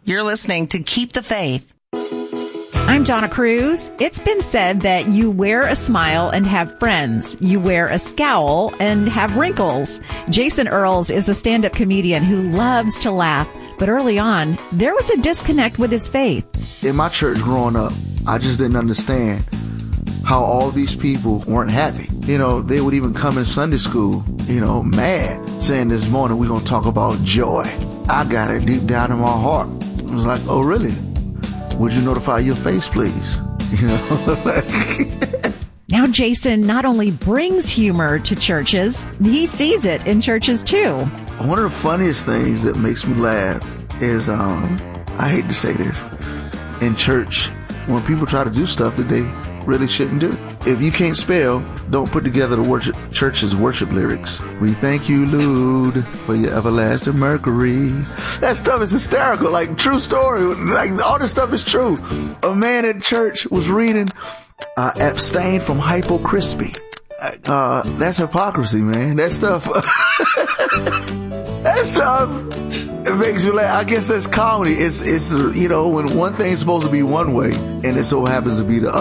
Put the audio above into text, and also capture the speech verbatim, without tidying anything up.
You're listening to Keep the Faith. I'm Donna Cruz. It's been said that you wear a smile and have friends. You wear a scowl and have wrinkles. Jason Earls is a stand-up comedian who loves to laugh. But early on, there was a disconnect with his faith. In my church growing up, I just didn't understand how all these people weren't happy. You know, they would even come in Sunday school, you know, mad, saying this morning we're going to talk about joy. I got it deep down in my heart. I was like, oh, really? Would you notify your face, please? You know? Now Jason not only brings humor to churches, he sees it in churches too. One of the funniest things that makes me laugh is, um, I hate to say this, in church, when people try to do stuff that they really shouldn't do. If you can't spell, don't put together the worship, church's worship lyrics. We thank you, Lord, for your everlasting mercury. That stuff is hysterical, like true story. Like all this stuff is true. A man at church was reading, uh, abstain from Hypo Crispy. Uh, that's hypocrisy, man. That stuff, that stuff, it makes you laugh. I guess that's comedy. It's, it's, you know, when one thing's supposed to be one way and it so happens to be the other.